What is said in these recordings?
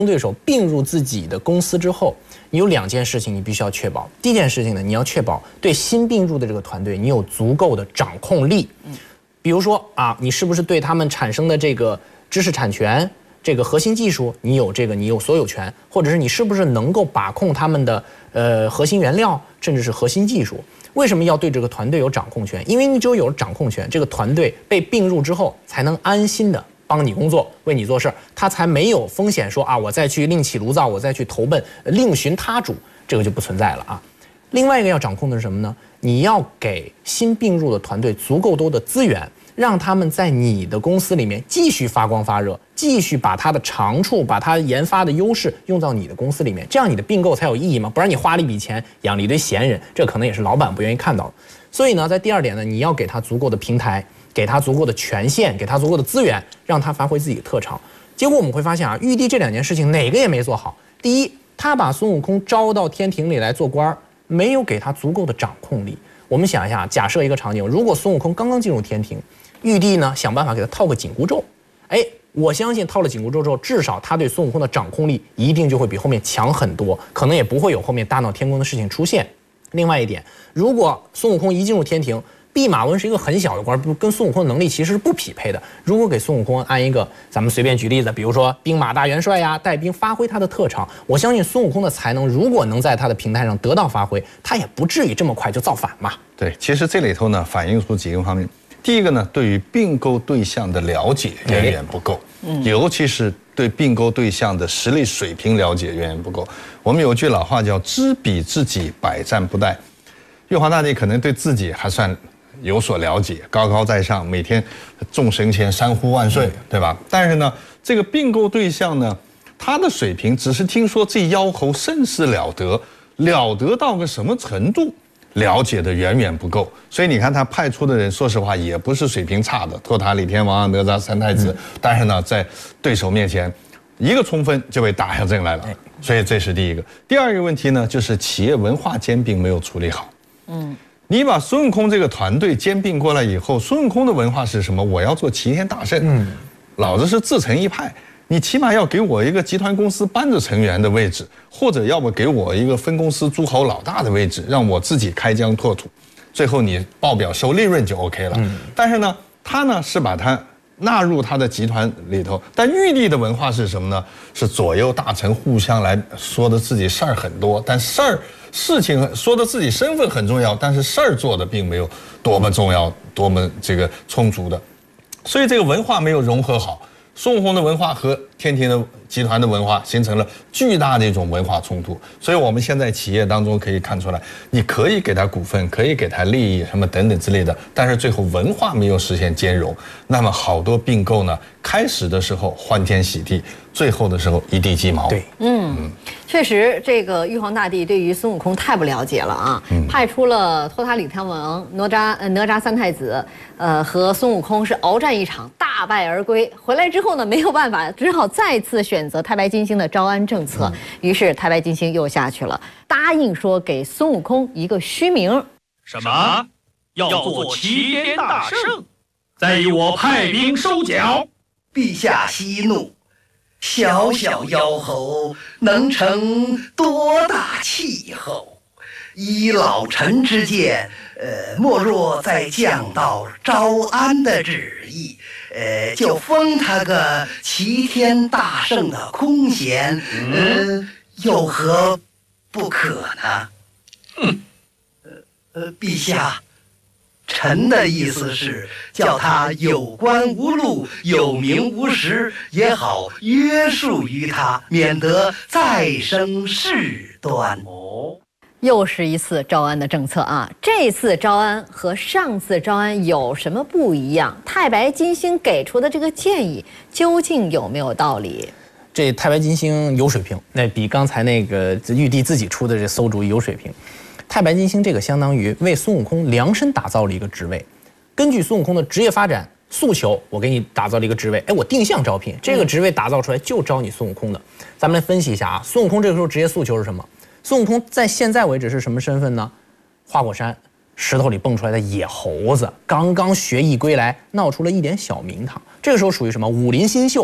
对手并入自己的公司之后，你有2件事情你必须要确保。第一件事情呢，你要确保对新并入的这个团队你有足够的掌控力。比如说啊，你是不是对他们产生的这个知识产权、这个核心技术，你有所有权，或者是你是不是能够把控他们的核心原料，甚至是核心技术？为什么要对这个团队有掌控权？因为你只有有掌控权，这个团队被并入之后，才能安心的帮你工作，为你做事儿，他才没有风险说啊，我再去另起炉灶，我再去投奔另寻他主，这个就不存在了啊。另外一个要掌控的是什么呢？你要给新并入的团队足够多的资源，让他们在你的公司里面继续发光发热，继续把他的长处、把他研发的优势用到你的公司里面，这样你的并购才有意义嘛？不然你花了一笔钱养了一堆闲人，这可能也是老板不愿意看到的。所以呢，在第2点呢，你要给他足够的平台，给他足够的权限，给他足够的资源，让他发挥自己的特长。结果我们会发现啊，玉帝这2件事情哪个也没做好。第一，他把孙悟空招到天庭里来做官，没有给他足够的掌控力。我们想一下，假设一个场景，如果孙悟空刚刚进入天庭，玉帝呢想办法给他套个紧箍咒，我相信套了紧箍咒之后，至少他对孙悟空的掌控力一定就会比后面强很多，可能也不会有后面大闹天宫的事情出现。另外一点，如果孙悟空一进入天庭，弼马温是一个很小的官，跟孙悟空的能力其实是不匹配的。如果给孙悟空安一个，咱们随便举例子，比如说兵马大元帅呀，带兵发挥他的特长，我相信孙悟空的才能如果能在他的平台上得到发挥，他也不至于这么快就造反嘛。 对，其实这里头呢反映出几个方面。第一个呢，对于并购对象的了解远远不够，尤其是对并购对象的实力水平了解远远不够。我们有句老话叫“知彼知己，百战不殆”。玉皇大帝可能对自己还算有所了解，高高在上，每天众神前山呼万岁，对吧？但是呢，这个并购对象呢，他的水平只是听说这妖猴甚是了得，了得到个什么程度？了解的远远不够，所以你看他派出的人，说实话也不是水平差的，托塔李天王、哪吒三太子，但是呢，在对手面前，一个冲锋就被打下阵来了，所以这是第一个。第2个问题呢，就是企业文化兼并没有处理好。你把孙悟空这个团队兼并过来以后，孙悟空的文化是什么？我要做齐天大圣，老子是自成一派。你起码要给我一个集团公司班子成员的位置，或者要么给我一个分公司诸侯老大的位置，让我自己开疆拓土，最后你报表收利润就 OK 了。但是呢，他呢是把它纳入他的集团里头，但玉帝的文化是什么呢？是左右大臣互相来说的自己事儿很多，但事情说的自己身份很重要，但是事儿做的并没有多么重要，多么这个充足的，所以这个文化没有融合好。孙悟空的文化和天庭的集团的文化形成了巨大的一种文化冲突，所以我们现在企业当中可以看出来，你可以给他股份，可以给他利益什么等等之类的，但是最后文化没有实现兼容，那么好多并购呢，开始的时候欢天喜地，最后的时候一地鸡毛。 对， 确实，这个玉皇大帝对于孙悟空太不了解了啊！派出了托塔李天王、哪吒三太子，和孙悟空是鏖战一场，大败而归。回来之后呢，没有办法，只好再次选择太白金星的招安政策。于是太白金星又下去了，答应说给孙悟空一个虚名。 什么？要做齐天大圣？再以我派兵收缴。 陛下息怒。小小妖猴能成多大气候？依老臣之见，莫若再降到招安的旨意，就封他个齐天大圣的空衔，有何不可呢？陛下。臣的意思是，叫他有官无禄，有名无实，也好约束于他，免得再生事端。 又是一次招安的政策啊！这次招安和上次招安有什么不一样？太白金星给出的这个建议究竟有没有道理？ 这太白金星有水平，那比刚才那个玉帝自己出的这馊主意有水平。太白金星这个相当于为孙悟空量身打造了一个职位，根据孙悟空的职业发展诉求，我给你打造了一个职位，我定向招聘，这个职位打造出来就招你孙悟空的。咱们来分析一下啊，孙悟空这个时候职业诉求是什么？孙悟空在现在为止是什么身份呢？花果山石头里蹦出来的野猴子，刚刚学艺归来，闹出了一点小名堂。这个时候属于什么？武林新秀，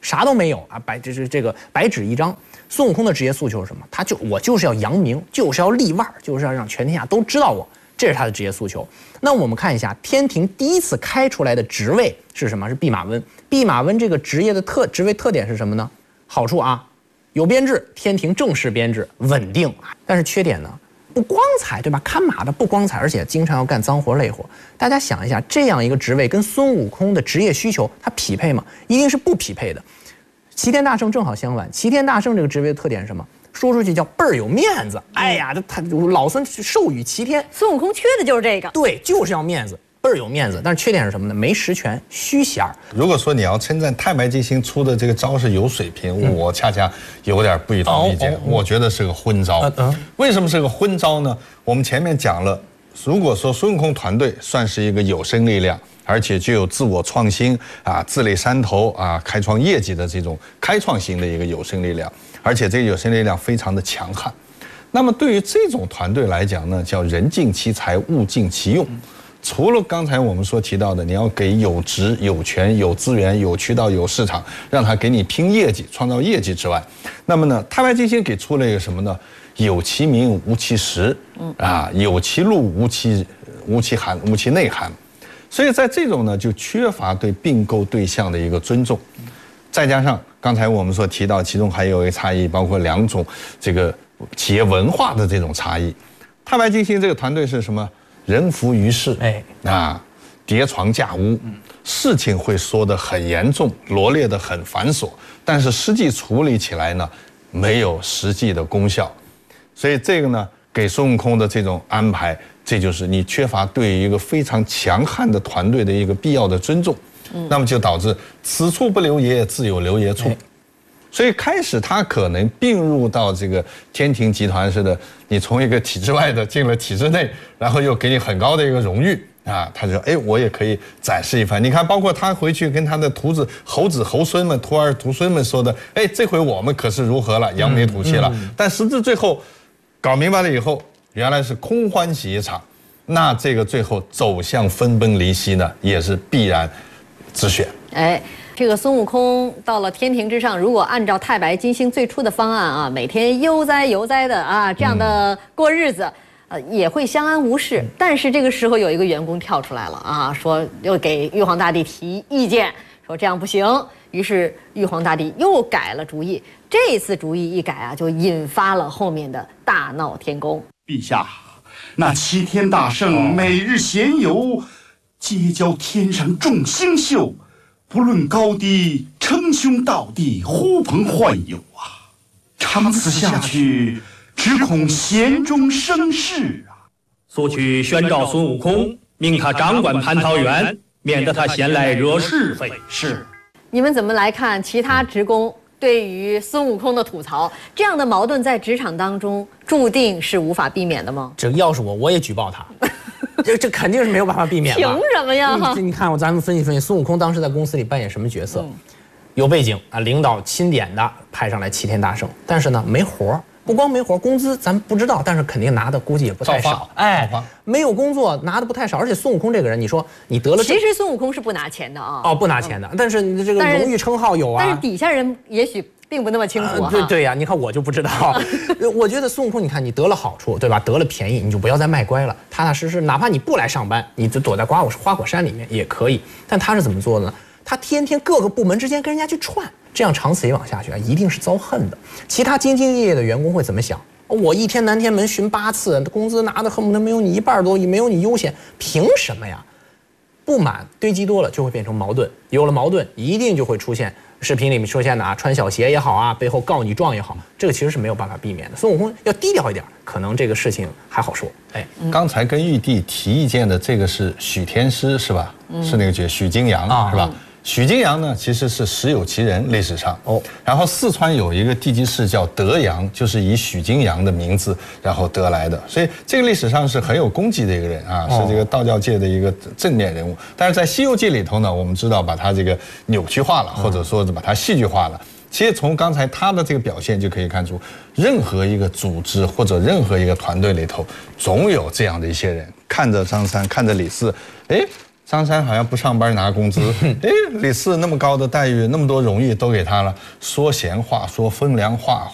啥都没有啊，这个白纸一张。孙悟空的职业诉求是什么？我就是要扬名，就是要立腕，就是要让全天下都知道我，这是他的职业诉求。那我们看一下天庭第一次开出来的职位是什么？是弼马温。弼马温这个职业的职位特点是什么呢？好处啊，有编制，天庭正式编制，稳定。但是缺点呢？不光彩，对吧？看马的不光彩，而且经常要干脏活累活。大家想一下，这样一个职位跟孙悟空的职业需求，它匹配吗？一定是不匹配的。齐天大圣正好相反，齐天大圣这个职位的特点是什么？说出去叫倍儿有面子。哎呀，他老孙授予齐天， 孙悟空缺的就是这个。 对，就是要面子。倍儿有面子，但是缺点是什么呢？没实权，虚衔儿。 如果说你要称赞太白金星出的这个招是有水平，我恰恰有点不予同意见。我觉得是个昏招。为什么是个昏招呢？我们前面讲了，如果说孙悟空团队算是一个有生力量，而且具有自我创新啊、自立山头啊、开创业绩的这种开创型的一个有生力量，而且这个有生力量非常的强悍。那么对于这种团队来讲呢，叫人尽其才，物尽其用。除了刚才我们所提到的，你要给有职、有权、有资源、有渠道、有市场，让他给你拼业绩、创造业绩之外，那么呢，太白金星给出了一个什么呢？有其名无其实，有其路无其涵无其内涵，所以在这种呢就缺乏对并购对象的一个尊重，再加上刚才我们所提到，其中还有一个差异，包括2种这个企业文化的这种差异。太白金星这个团队是什么？人浮于事，叠床架屋，事情会说得很严重，罗列得很繁琐，但是实际处理起来呢，没有实际的功效。所以这个呢，给孙悟空的这种安排，这就是你缺乏对于一个非常强悍的团队的一个必要的尊重。那么就导致此处不留爷，自有留爷处。所以开始他可能并入到这个天庭集团似的，你从一个体制外的进了体制内，然后又给你很高的一个荣誉啊，他就说，哎，我也可以展示一番。你看，包括他回去跟他的徒子、猴子、猴孙们、徒儿、徒孙们说的，哎，这回我们可是如何了，扬眉吐气了。但实质最后搞明白了以后，原来是空欢喜一场，那这个最后走向分崩离析呢，也是必然之选。 这个孙悟空到了天庭之上，如果按照太白金星最初的方案啊，每天悠哉悠哉的啊这样的过日子，也会相安无事。但是这个时候有一个员工跳出来了啊，说又给玉皇大帝提意见，说这样不行。于是玉皇大帝又改了主意。这次主意一改啊，就引发了后面的大闹天宫。 陛下，那齐天大圣每日闲游，结交天上众星宿。不论高低，称兄道弟，呼朋唤友啊！长此下去，只恐贤终生事啊！ 速去宣召孙悟空，命他掌管蟠桃园，免得他闲来惹是非。 是。 你们怎么来看其他职工对于孙悟空的吐槽？这样的矛盾在职场当中注定是无法避免的吗？ 这个要是我也举报他。这肯定是没有办法避免的。 凭什么呀？ 你看，咱们分析分析，孙悟空当时在公司里扮演什么角色？有背景啊，领导钦点的派上来齐天大圣，但是呢没活，不光没活，工资咱不知道，但是肯定拿的估计也不太少。没有工作拿的不太少，而且孙悟空这个人，你说你得了， 其实孙悟空是不拿钱的啊。 不拿钱的，但是你这个荣誉称号有啊。 但是底下人也许并不那么清楚对呀，你看我就不知道。我觉得孙悟空，你看你得了好处，对吧？得了便宜，你就不要再卖乖了，踏踏实实，哪怕你不来上班，你就躲在花果山里面也可以。但他是怎么做的呢？他天天各个部门之间跟人家去串，这样长此以往下去啊，一定是遭恨的。其他兢兢业业的员工会怎么想？我一天南天门巡8次，工资拿的恨不得没有你1半多，也没有你悠闲，凭什么呀？不满堆积多了就会变成矛盾，有了矛盾一定就会出现视频里面出现的啊，穿小鞋也好啊，背后告你状也好，这个其实是没有办法避免的。孙悟空要低调一点，可能这个事情还好说。 刚才跟玉帝提意见的这个是许天师是吧？是那个角许金阳是吧？许金阳呢，其实是实有其人，历史上然后四川有一个地级市叫德阳，就是以许金阳的名字然后得来的，所以这个历史上是很有功绩的一个人啊，是这个道教界的一个正面人物。但是在《西游记》里头呢，我们知道把他这个扭曲化了，或者说是把他戏剧化了。其实从刚才他的这个表现就可以看出，任何一个组织或者任何一个团队里头，总有这样的一些人，看着张三，看着李四， 张三好像不上班拿工资，哎，李四那么高的待遇，那么多荣誉都给他了，说闲话，说风凉话，